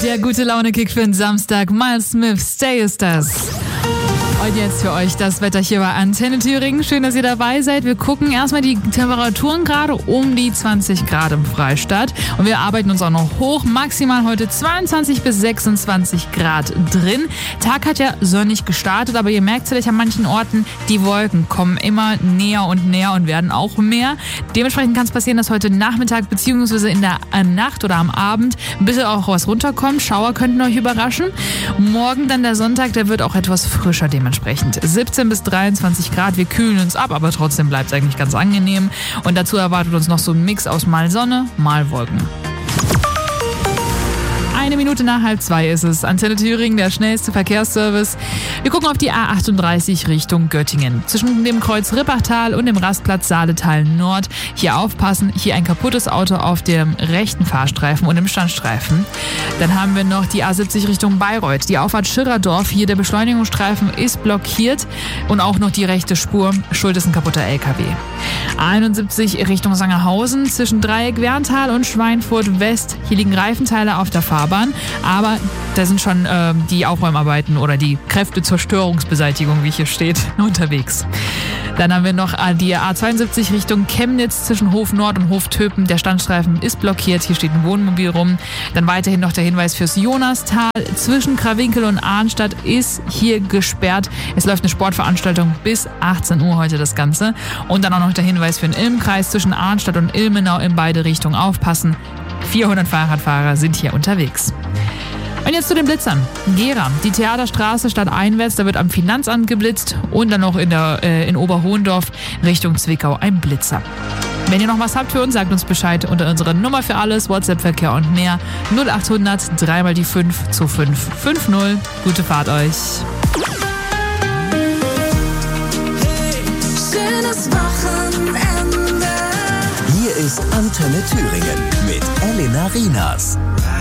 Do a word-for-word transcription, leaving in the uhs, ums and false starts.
Der gute Laune-Kick für den Samstag. Miles Smith, Stay ist das. Und jetzt für euch das Wetter hier bei Antenne Thüringen. Schön, dass ihr dabei seid. Wir gucken erstmal die Temperaturen gerade um die zwanzig Grad im Freistaat. Und wir arbeiten uns auch noch hoch. Maximal heute zweiundzwanzig bis sechsundzwanzig Grad drin. Tag hat ja sonnig gestartet, aber ihr merkt vielleicht an manchen Orten, die Wolken kommen immer näher und näher und werden auch mehr. Dementsprechend kann es passieren, dass heute Nachmittag bzw. in der Nacht oder am Abend ein bisschen auch was runterkommt. Schauer könnten euch überraschen. Morgen dann der Sonntag, der wird auch etwas frischer dementsprechend. siebzehn bis dreiundzwanzig Grad, wir kühlen uns ab, aber trotzdem bleibt es eigentlich ganz angenehm. Und dazu erwartet uns noch so ein Mix aus mal Sonne, mal Wolken. Eine Minute nach halb zwei ist es. Antenne Thüringen, der schnellste Verkehrsservice. Wir gucken auf die A achtunddreißig Richtung Göttingen. Zwischen dem Kreuz Rippachtal und dem Rastplatz Saaletal Nord. Hier aufpassen, hier ein kaputtes Auto auf dem rechten Fahrstreifen und im Standstreifen. Dann haben wir noch die A siebzig Richtung Bayreuth. Die Auffahrt Schirrerdorf, hier der Beschleunigungsstreifen ist blockiert und auch noch die rechte Spur. Schuld ist ein kaputter L K W. A einundsiebzig Richtung Sangerhausen zwischen Dreieck Werntal und Schweinfurt West. Hier liegen Reifenteile auf der Fahrbahn. Aber da sind schon äh, die Aufräumarbeiten oder die Kräftezerstörungsbeseitigung, wie hier steht, unterwegs. Dann haben wir noch die A zweiundsiebzig Richtung Chemnitz zwischen Hof Nord und Hof Töpen. Der Standstreifen ist blockiert, hier steht ein Wohnmobil rum. Dann weiterhin noch der Hinweis fürs Jonastal. Zwischen Krawinkel und Arnstadt ist hier gesperrt. Es läuft eine Sportveranstaltung bis achtzehn Uhr heute das Ganze. Und dann auch noch der Hinweis für den Ilmkreis zwischen Arnstadt und Ilmenau in beide Richtungen aufpassen. vierhundert Fahrradfahrer sind hier unterwegs. Und jetzt zu den Blitzern. Gera, die Theaterstraße stadteinwärts, da wird am Finanzamt geblitzt und dann noch in, der, äh, in Oberhohendorf Richtung Zwickau ein Blitzer. Wenn ihr noch was habt für uns, sagt uns Bescheid unter unserer Nummer für alles, WhatsApp-Verkehr und mehr null achthundert drei mal die fünf zu fünf fünf null. Gute Fahrt euch. Hey, schönes Wochenende. Hier ist Antenne Thüringen mit Elena Rienas.